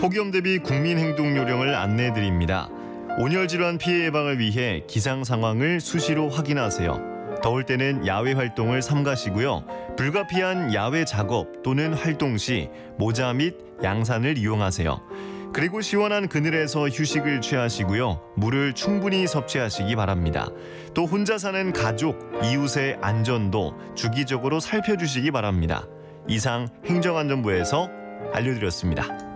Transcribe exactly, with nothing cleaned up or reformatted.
폭염 대비 국민 행동 요령을 안내해드립니다. 온열 질환 피해 예방을 위해 기상 상황을 수시로 확인하세요. 더울 때는 야외 활동을 삼가시고요. 불가피한 야외 작업 또는 활동 시 모자 및 양산을 이용하세요. 그리고 시원한 그늘에서 휴식을 취하시고요. 물을 충분히 섭취하시기 바랍니다. 또 혼자 사는 가족, 이웃의 안전도 주기적으로 살펴주시기 바랍니다. 이상 행정안전부에서 알려드렸습니다.